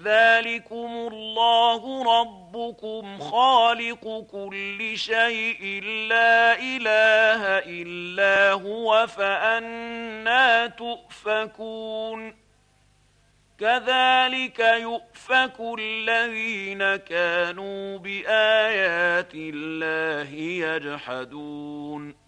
ذلكم الله ربكم خالق كل شيء لا إله إلا هو فأنى تؤفكون كذلك يؤفك الذين كانوا بآيات الله يجحدون